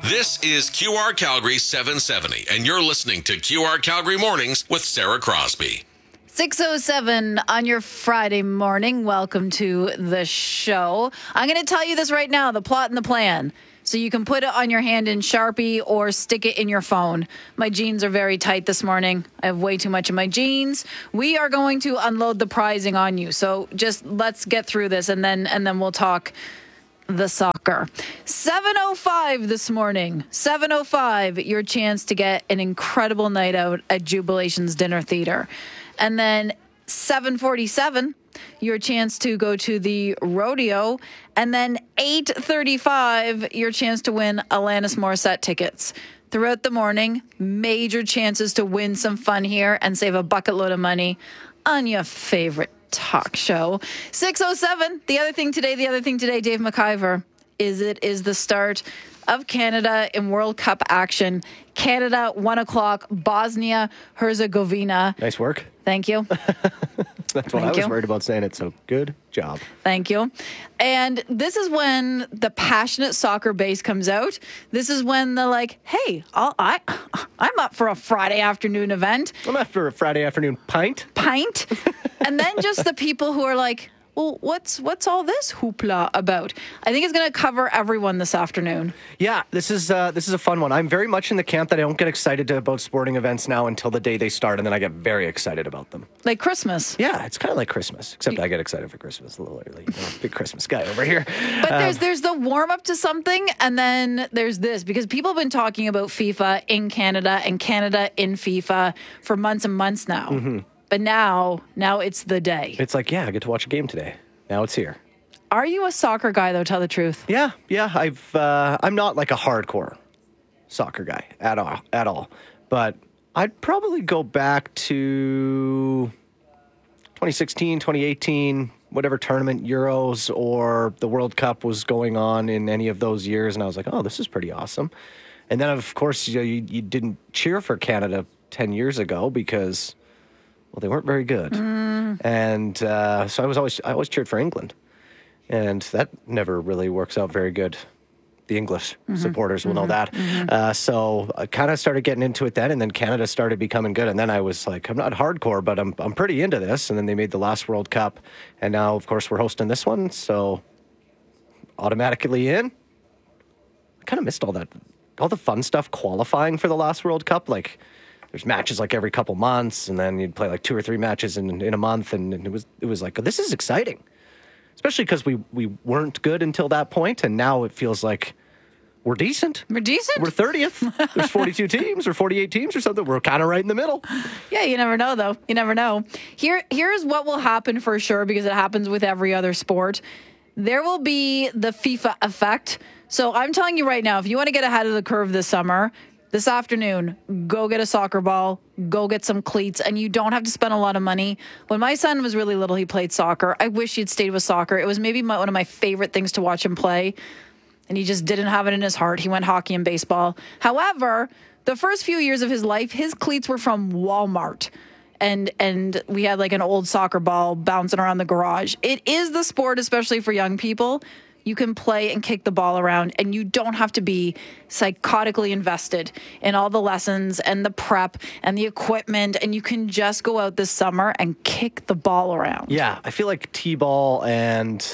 This is QR Calgary 770, and you're listening to QR Calgary Mornings with Sarah Crosby. 6:07 on your Friday morning. Welcome to the show. I'm going to tell you this right now, the plot and the plan. So you can put it on your hand in Sharpie or stick it in your phone. My jeans are very tight this morning. I have way too much in my jeans. We are going to unload the prizing on you. So just let's get through this and then we'll talk the soccer. 7:05 this morning. 7:05, your chance to get an incredible night out at Jubilation's Dinner Theater. And then 7:47, your chance to go to the rodeo. And then 8:35, your chance to win Alanis Morissette tickets. Throughout the morning, major chances to win some fun here and save a bucket load of money on your favorite talk show. 6:07, the other thing today, Dave McIver, it is the start of Canada in World Cup action. Canada, 1 o'clock, Bosnia, Herzegovina. Nice work. Thank you. That's what I was worried about saying it, so good job. Thank you. And this is when the passionate soccer base comes out. This is when they're like, hey, I'm up for a Friday afternoon event. I'm after a Friday afternoon pint. And then just the people who are like, well, what's all this hoopla about? I think it's going to cover everyone this afternoon. Yeah, this is a fun one. I'm very much in the camp that I don't get excited about sporting events now until the day they start, and then I get very excited about them. Like Christmas. Yeah, it's kind of like Christmas, except I get excited for Christmas a little early. Big Christmas guy over here. But there's the warm up to something, and then there's this, because people have been talking about FIFA in Canada and Canada in FIFA for months and months now. Mm-hmm. But now it's the day. It's like, yeah, I get to watch a game today. Now it's here. Are you a soccer guy, though, tell the truth? Yeah. I'm not like a hardcore soccer guy at all. But I'd probably go back to 2016, 2018, whatever tournament, Euros or the World Cup was going on in any of those years. And I was like, oh, this is pretty awesome. And then, of course, you didn't cheer for Canada 10 years ago because, well, they weren't very good. And so I always cheered for England. And that never really works out very good. The English supporters will know that. So I kind of started getting into it then, and then Canada started becoming good. And then I was like, I'm not hardcore, but I'm pretty into this. And then they made the last World Cup. And now, of course, we're hosting this one. So automatically in. I kind of missed all the fun stuff qualifying for the last World Cup. Like, there's matches like every couple months, and then you'd play like 2 or 3 matches in a month, and it was like, this is exciting, especially because we weren't good until that point, and now it feels like we're decent. We're decent? We're 30th. There's 42 teams or 48 teams or something. We're kind of right in the middle. Yeah, you never know, though. You never know. Here's what will happen for sure, because it happens with every other sport. There will be the FIFA effect. So I'm telling you right now, if you want to get ahead of the curve this summer, this afternoon, go get a soccer ball, go get some cleats, and you don't have to spend a lot of money. When my son was really little, he played soccer. I wish he'd stayed with soccer. It was maybe one of my favorite things to watch him play, and he just didn't have it in his heart. He went hockey and baseball. However, the first few years of his life, his cleats were from Walmart, and we had like an old soccer ball bouncing around the garage. It is the sport, especially for young people. You can play and kick the ball around, and you don't have to be psychotically invested in all the lessons and the prep and the equipment, and you can just go out this summer and kick the ball around. Yeah, I feel like T-ball and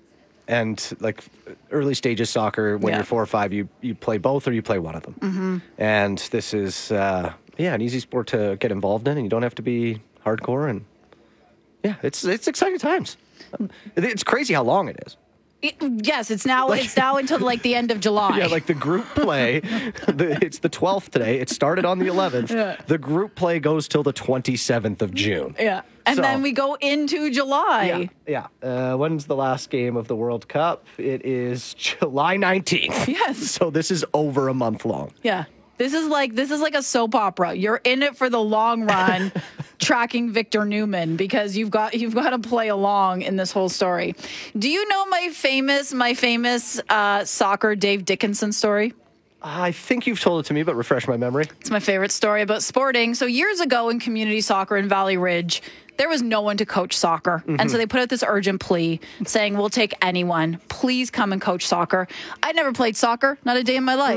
like early stages soccer, when you're 4 or 5, you play both or you play one of them. Mm-hmm. And this is, an easy sport to get involved in, and you don't have to be hardcore. And yeah, it's exciting times. It's crazy how long it is. Yes, it's now until like the end of July. Yeah, like the group play, it's the 12th today. It started on the 11th. Yeah. The group play goes till the 27th of June. Yeah, and then we go into July. Yeah. When's the last game of the World Cup? It is July 19th. Yes. So this is over a month long. Yeah. This is like a soap opera. You're in it for the long run, tracking Victor Newman, because you've got to play along in this whole story. Do you know my famous soccer Dave Dickinson story? I think you've told it to me, but refresh my memory. It's my favorite story about sporting. So years ago in community soccer in Valley Ridge, there was no one to coach soccer. Mm-hmm. And so they put out this urgent plea saying, we'll take anyone. Please come and coach soccer. I'd never played soccer, not a day in my life.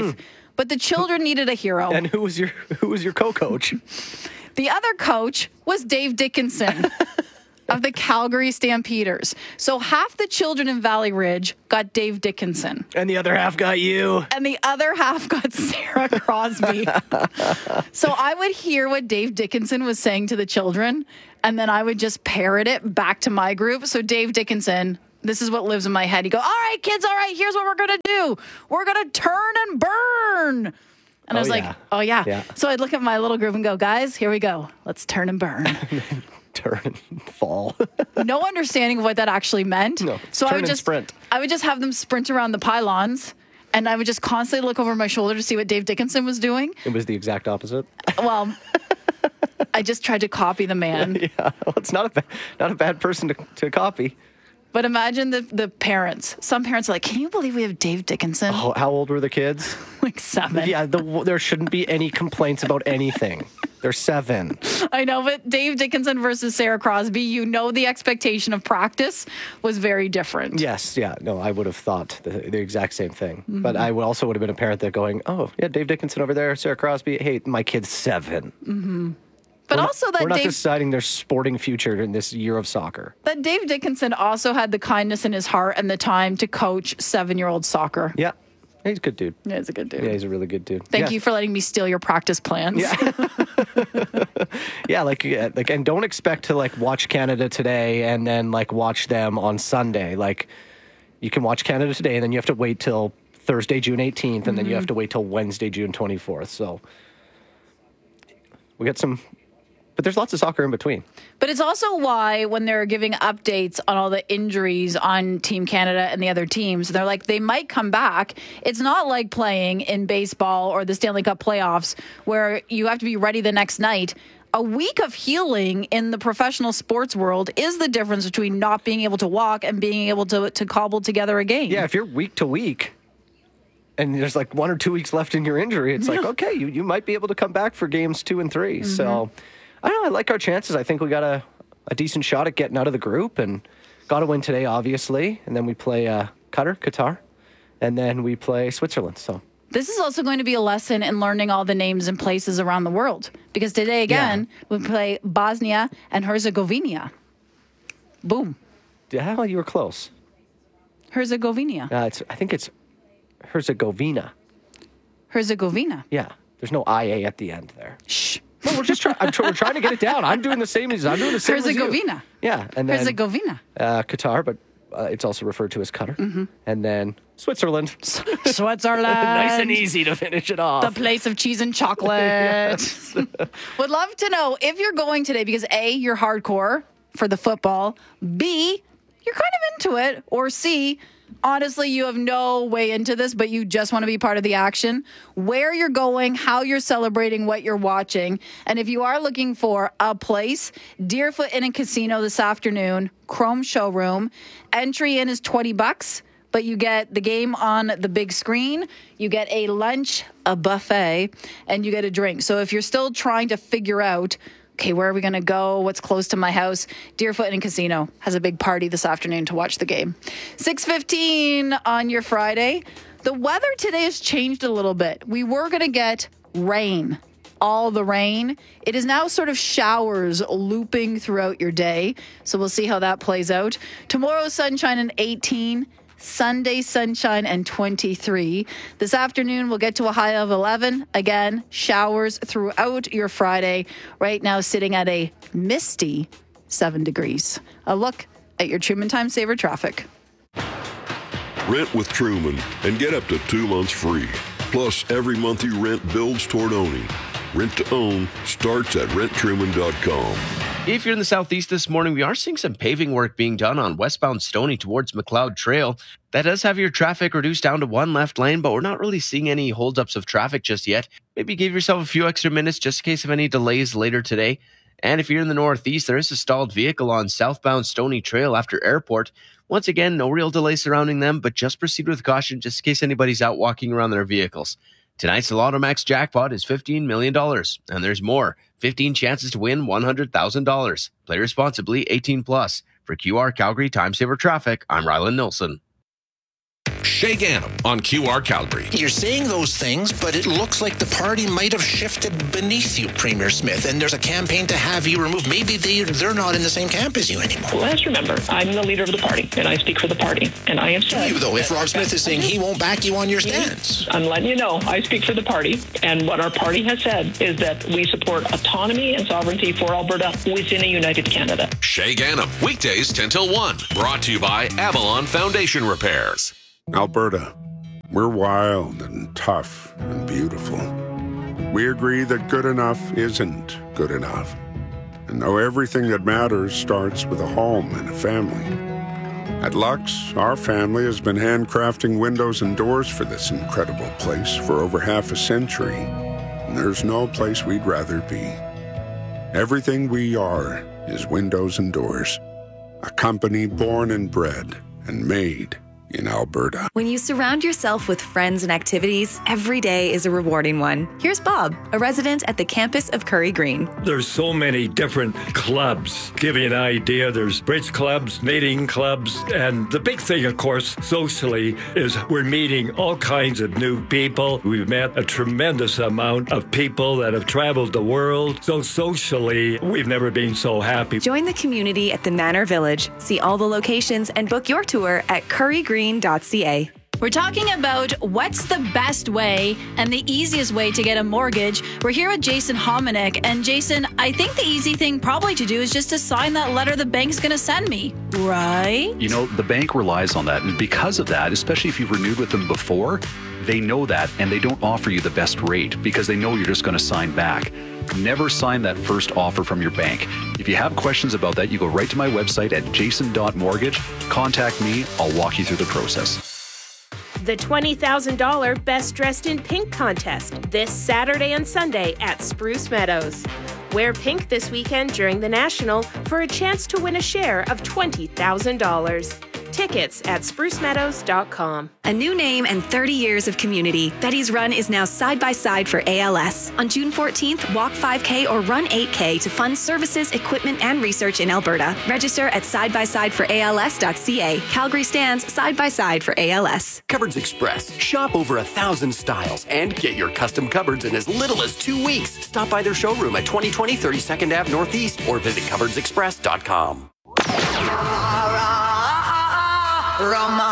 but the children needed a hero. And who was your co-coach? The other coach was Dave Dickinson of the Calgary Stampeders. So half the children in Valley Ridge got Dave Dickinson. And the other half got you. And the other half got Sarah Crosby. So I would hear what Dave Dickinson was saying to the children, and then I would just parrot it back to my group. So Dave Dickinson, this is what lives in my head. He'd go, all right, kids, all right, here's what we're going to do. We're going to turn and burn. And I was like, oh, yeah. So I'd look at my little group and go, guys, here we go. Let's turn and burn. Turn and fall. No understanding of what that actually meant. No, so turn and sprint. I would just have them sprint around the pylons, and I would just constantly look over my shoulder to see what Dave Dickinson was doing. It was the exact opposite. Well, I just tried to copy the man. Yeah, well, it's not a bad person to copy. But imagine the parents. Some parents are like, can you believe we have Dave Dickinson? Oh, how old were the kids? Like 7. Yeah, there shouldn't be any complaints about anything. They're 7. I know, but Dave Dickinson versus Sarah Crosby, you know the expectation of practice was very different. Yes, yeah. No, I would have thought the exact same thing. Mm-hmm. But I also would have been a parent there going, oh, yeah, Dave Dickinson over there, Sarah Crosby. Hey, my kid's 7. Mm-hmm. But we're not deciding their sporting future in this year of soccer. That Dave Dickinson also had the kindness in his heart and the time to coach 7-year-old soccer. Yeah. He's a good dude. Yeah, he's a good dude. Yeah, he's a really good dude. Thank you for letting me steal your practice plans. Yeah. Yeah, and don't expect to watch Canada today and then watch them on Sunday. You can watch Canada today and then you have to wait till Thursday, June 18th, and then you have to wait till Wednesday, June 24th. So we got some. But there's lots of soccer in between. But it's also why when they're giving updates on all the injuries on Team Canada and the other teams, they're like, they might come back. It's not like playing in baseball or the Stanley Cup playoffs where you have to be ready the next night. A week of healing in the professional sports world is the difference between not being able to walk and being able to cobble together a game. Yeah, if you're week to week and there's 1 or 2 weeks left in your injury, it's okay, you might be able to come back for games 2 and 3. Mm-hmm. So I don't know. I like our chances. I think we got a decent shot at getting out of the group and got to win today, obviously. And then we play Qatar, and then we play Switzerland. So this is also going to be a lesson in learning all the names and places around the world. Because today, again, we play Bosnia and Herzegovina. Boom. Yeah, well, you were close. Herzegovina. I think it's Herzegovina. Herzegovina. Yeah. There's no IA at the end there. Shh. Well, we're just we're trying to get it down. I'm doing the same as Herzegovina. Yeah, and then Herzegovina. Qatar, but it's also referred to as Qatar. Mm-hmm. And then Switzerland. Switzerland. Nice and easy to finish it off. The place of cheese and chocolate. Yes. Would love to know if you're going today because A, you're hardcore for the football. B, you're kind of into it. Or C, honestly, you have no way into this, but you just want to be part of the action. Where you're going, how you're celebrating, what you're watching. And if you are looking for a place, Deerfoot Inn and Casino this afternoon, Chrome Showroom. Entry in is $20, but you get the game on the big screen. You get a lunch, a buffet, and you get a drink. So if you're still trying to figure out, okay, where are we going to go? What's close to my house? Deerfoot Inn and Casino has a big party this afternoon to watch the game. 6:15 on your Friday. The weather today has changed a little bit. We were going to get rain, all the rain. It is now sort of showers looping throughout your day. So we'll see how that plays out. Tomorrow, sunshine and 18. Sunday, sunshine and 23. This afternoon, we'll get to a high of 11. Again, showers throughout your Friday. Right now, sitting at a misty 7 degrees. A look at your Truman Time Saver traffic. Rent with Truman and get up to 2 months free. Plus, every month you rent builds toward owning. Rent to own starts at renttruman.com. If you're in the southeast this morning, we are seeing some paving work being done on westbound Stoney towards McLeod Trail. That does have your traffic reduced down to 1 left lane, but we're not really seeing any holdups of traffic just yet. Maybe give yourself a few extra minutes just in case of any delays later today. And if you're in the northeast, there is a stalled vehicle on southbound Stoney Trail after Airport. Once again, no real delay surrounding them, but just proceed with caution just in case anybody's out walking around their vehicles. Tonight's Lotto Max jackpot is $15 million, and there's more. 15 chances to win $100,000. Play responsibly, 18+. For QR Calgary Time Saver Traffic, I'm Rylan Nilsson. Shay Gannam on QR Calgary. You're saying those things, but it looks like the party might have shifted beneath you, Premier Smith, and there's a campaign to have you removed. Maybe they're not in the same camp as you anymore. Well, let's remember, I'm the leader of the party, and I speak for the party, and I have said... You, though, if Rob Smith is saying he won't back you on your stance. I'm letting you know, I speak for the party, and what our party has said is that we support autonomy and sovereignty for Alberta within a united Canada. Shay Gannam, weekdays 10 till 1. Brought to you by Avalon Foundation Repairs. Alberta, we're wild and tough and beautiful. We agree that good enough isn't good enough. And though everything that matters starts with a home and a family. At Lux, our family has been handcrafting windows and doors for this incredible place for over half a century. And there's no place we'd rather be. Everything we are is windows and doors. A company born and bred and made in Alberta. When you surround yourself with friends and activities, every day is a rewarding one. Here's Bob, a resident at the campus of Curry Green. There's so many different clubs. Give you an idea, there's bridge clubs, knitting clubs, and the big thing, of course, socially, is we're meeting all kinds of new people. We've met a tremendous amount of people that have traveled the world. So socially, we've never been so happy. Join the community at the Manor Village. See all the locations and book your tour at currygreen.ca. We're talking about what's the best way and the easiest way to get a mortgage. We're here with Jason Hominick. And Jason, I think the easy thing probably to do is just to sign that letter the bank's going to send me, right? You know, the bank relies on that. And because of that, especially if you've renewed with them before, they know that and they don't offer you the best rate because they know you're just going to sign back. Never sign that first offer from your bank. If you have questions about that, you go right to my website at jason.mortgage. Contact me. I'll walk you through the process. The $20,000 Best Dressed in Pink contest this Saturday and Sunday at Spruce Meadows. Wear pink this weekend during the National for a chance to win a share of $20,000. Tickets at sprucemeadows.com. A new name and 30 years of community. Betty's Run is now side by side for ALS. On June 14th, walk 5K or run 8K to fund services, equipment, and research in Alberta. Register at sidebysideforals.ca. Calgary stands side by side for ALS. Cupboards Express. Shop over 1,000 styles and get your custom cupboards in as little as 2 weeks. Stop by their showroom at 2020 32nd Ave Northeast or visit cupboardsexpress.com. Roma.